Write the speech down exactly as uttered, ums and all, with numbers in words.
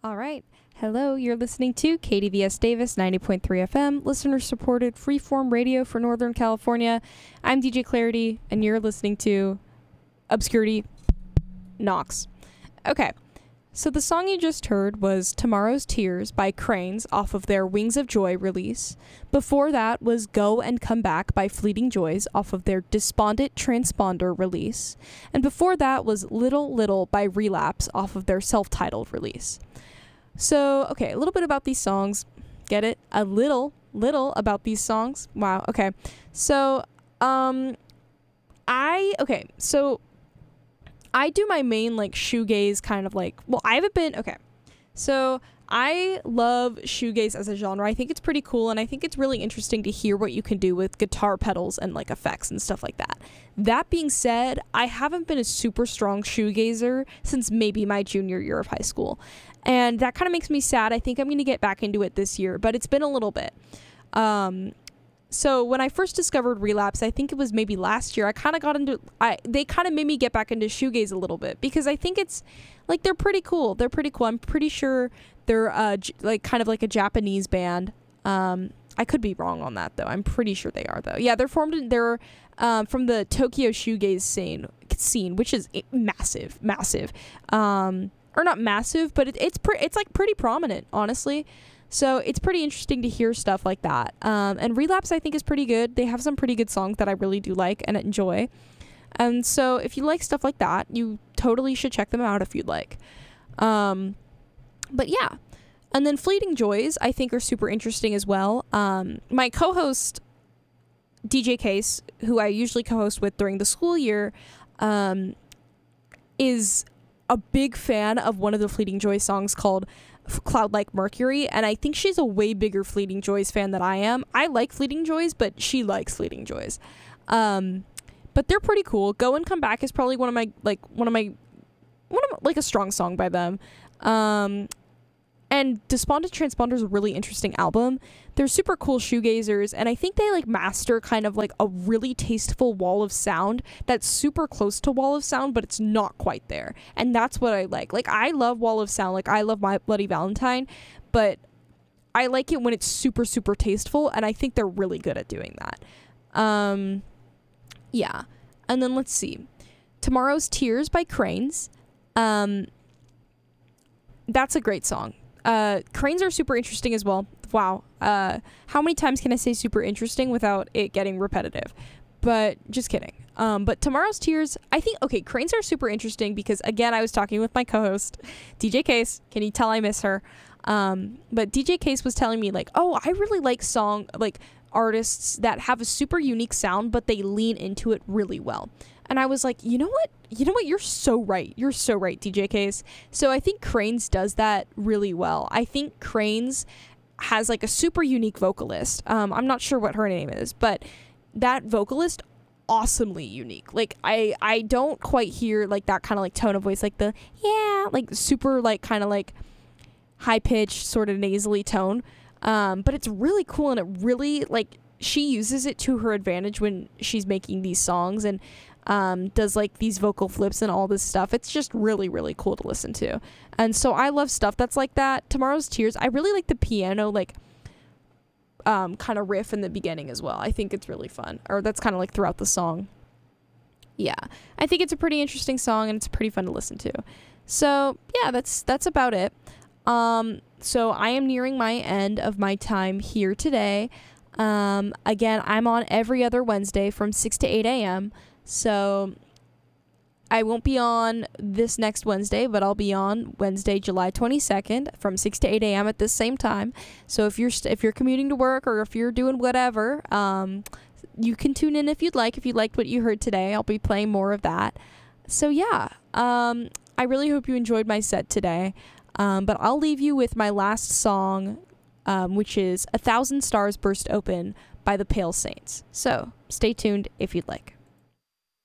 All right. Hello, you're listening to K D V S Davis ninety point three F M, listener-supported freeform radio for Northern California. I'm D J Clarity, and you're listening to Obscurity Knox. Okay, so the song you just heard was Tomorrow's Tears by Cranes off of their Wings of Joy release. Before that was Go and Come Back by Fleeting Joys off of their Despondent Transponder release. And before that was Little Little by Relapse off of their self-titled release. So, okay, a little bit about these songs. Get it? A little, little about these songs. Wow, okay. So, um, I, okay, so I do my main, like, shoegaze kind of like, well, I haven't been, okay. So, I love shoegaze as a genre. I think it's pretty cool, and I think it's really interesting to hear what you can do with guitar pedals and, like, effects and stuff like that. That being said, I haven't been a super strong shoegazer since maybe my junior year of high school. And that kind of makes me sad. I think I'm going to get back into it this year, but it's been a little bit. Um, so when I first discovered Relapse, I think it was maybe last year, I kind of got into, I they kind of made me get back into shoegaze a little bit because I think it's, like, they're pretty cool. They're pretty cool. I'm pretty sure they're, uh, j- like, kind of like a Japanese band. Um, I could be wrong on that, though. I'm pretty sure they are, though. Yeah, they're formed, in, they're um, from the Tokyo shoegaze scene, scene which is massive, massive. Um... or not massive, but it, it's pre- it's like pretty prominent, honestly. So it's pretty interesting to hear stuff like that. Um, and Relapse, I think, is pretty good. They have some pretty good songs that I really do like and enjoy. And so if you like stuff like that, you totally should check them out if you'd like. Um, but yeah. And then Fleeting Joys, I think, are super interesting as well. Um, my co-host, D J Case, who I usually co-host with during the school year, um, is a big fan of one of the Fleeting Joys songs called Cloud Like Mercury, and I think she's a way bigger Fleeting Joys fan than I am. I like Fleeting Joys, but she likes Fleeting Joys. Um, but they're pretty cool. Go and Come Back is probably one of my, like, one of my, one of my, like, a strong song by them. Um, and Despondent Transponder is a really interesting album. They're super cool shoegazers, and I think they, like, master kind of, like, a really tasteful wall of sound that's super close to Wall of Sound, but it's not quite there. And that's what I like. Like, I love Wall of Sound. Like, I love My Bloody Valentine, but I like it when it's super, super tasteful, and I think they're really good at doing that. Um, yeah. And then let's see. Tomorrow's Tears by Cranes. Um, that's a great song. Uh, Cranes are super interesting as well. Wow. Uh, how many times can I say super interesting without it getting repetitive? But just kidding. Um, but Tomorrow's Tears, I think, okay, Cranes are super interesting because, again, I was talking with my co-host, D J Case. Can you tell I miss her? Um, but D J Case was telling me, like, oh, I really like song, like, artists that have a super unique sound, but they lean into it really well. And I was like, you know what? You know what? You're so right. You're so right, D J Case. So I think Cranes does that really well. I think Cranes has, like, a super unique vocalist. Um, I'm not sure what her name is, but that vocalist, awesomely unique. Like, I, I don't quite hear, like, that kind of, like, tone of voice, like the, yeah, like, super, like, kind of, like, high-pitched, sort of nasally tone. Um, but it's really cool, and it really, like, she uses it to her advantage when she's making these songs, and um, does, like, these vocal flips and all this stuff. It's just really, really cool to listen to. And so I love stuff that's like that. Tomorrow's Tears, I really like the piano, like, um, kind of riff in the beginning as well. I think it's really fun. Or that's kind of, like, throughout the song. Yeah. I think it's a pretty interesting song, and it's pretty fun to listen to. So, yeah, that's that's about it. Um, so I am nearing my end of my time here today. Um, again, I'm on every other Wednesday from six to eight a.m., so I won't be on this next Wednesday, but I'll be on Wednesday, July twenty-second from six to eight a.m. at the same time. So if you're st- if you're commuting to work or if you're doing whatever, um, you can tune in if you'd like. If you liked what you heard today, I'll be playing more of that. So yeah, um, I really hope you enjoyed my set today. Um, but I'll leave you with my last song, um, which is A Thousand Stars Burst Open by the Pale Saints. So stay tuned if you'd like.